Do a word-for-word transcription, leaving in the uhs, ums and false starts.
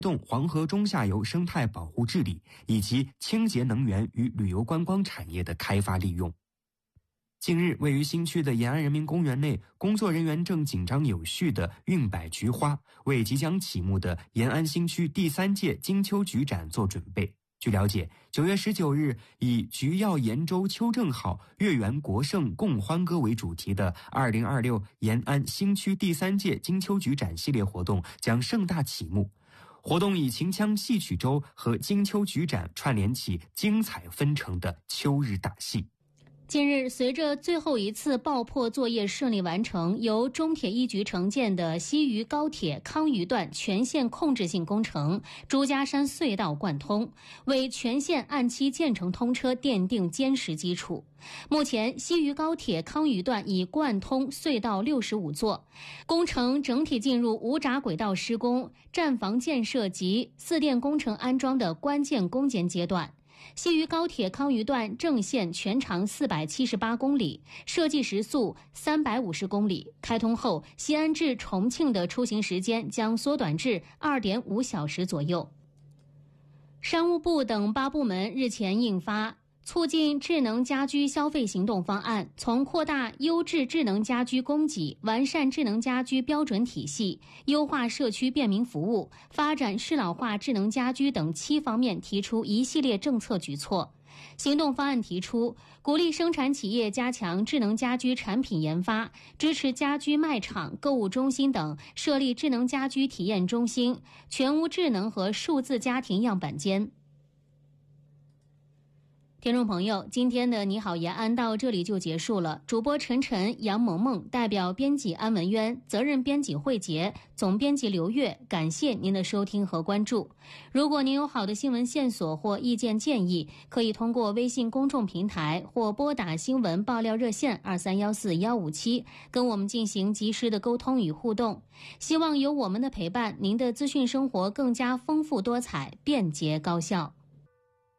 动黄河中下游生态保护治理以及清洁能源与旅游观光产业的开发利用。近日，位于新区的延安人民公园内，工作人员正紧张有序地运摆菊花，为即将启幕的延安新区第三届金秋菊展做准备。据了解，九月十九日以菊耀延州秋正好，月圆国盛共欢歌为主题的二零二六延安新区第三届金秋菊展系列活动将盛大启幕。活动以秦腔戏曲周和金秋菊展串联起精彩纷呈的秋日大戏。 近日，随着最后一次爆破作业顺利完成，由中铁一局承建的西渝高铁康渝段全线控制性工程朱家山隧道贯通，为全线按期建成通车奠定坚实基础。目前，西渝高铁康渝段已贯通隧道六十五座，工程整体进入无闸轨道施工、站房建设及四电工程安装的关键攻坚阶段。西渝高铁康渝段正线全长四百七十八公里，设计时速三百五十公里。开通后，西安至重庆的出行时间将缩短至 二点五小时左右。商务部等八部门日前印发促进智能家居消费行动方案，从扩大优质智能家居供给、完善智能家居标准体系、优化社区便民服务、发展适老化智能家居等七方面提出一系列政策举措。行动方案提出，鼓励生产企业加强智能家居产品研发，支持家居卖场、购物中心等设立智能家居体验中心、全屋智能和数字家庭样板间。听众朋友，今天的你好延安到这里就结束了。主播陈晨、杨萌萌，代表编辑安文渊，责任编辑慧杰，总编辑刘月，感谢您的收听和关注。如果您有好的新闻线索或意见建议，可以通过微信公众平台或拨打新闻爆料热线二三一四一五七跟我们进行及时的沟通与互动。希望有我们的陪伴，您的资讯生活更加丰富多彩、便捷高效。